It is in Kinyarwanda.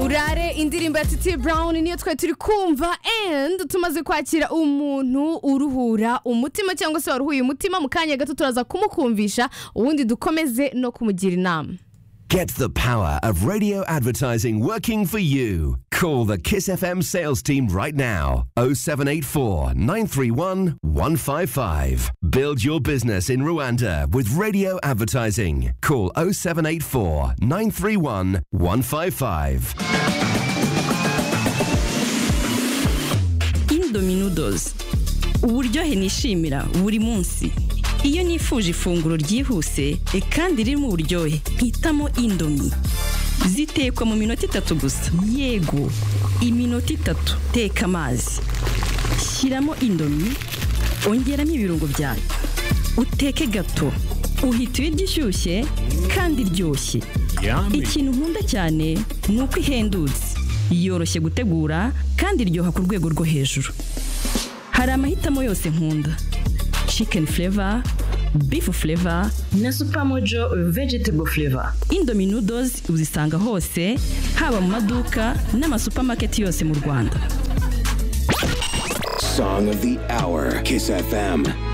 urare indirimbo ya Titi Brown niyo twe turi kumva and tumaze kwakira umuntu uruhura umutima cyangwa se waruhuye umutima mu kanya gato turaza kumukumvisha ubundi dukomeze no kumugira inama. Get the power of radio advertising working for you. Call the Kiss FM sales team right now. 0784 931 155. Build your business in Rwanda with radio advertising. Call 0784 931 155. Indominoodles. Uburyohe nishimira buri munsi. Iyo nifuje ifunguro ryihuse kandi ririmo uburyohe mpitamo Indomie. Zitekwa mu minota 3 gusa. Yego, iminota 3 teka amazi. Shyiramo Indomie, ongeramo ibirungo byayo. Uteke gato. Uhita ibiryo kandi iryoshye. Ikintu nkunda cyane ni uko ihendutse. Yoroshye gutegura kandi iryoha ku rwego rwo hejuru. Hari amahitamo yose nkunda. Chicken flavor, beef flavor na Supermojo vegetable flavor. Indominoodles uzisanga hose haba mu maduka n'amasupermarket yose mu Rwanda. Song of the Hour, Kiss FM.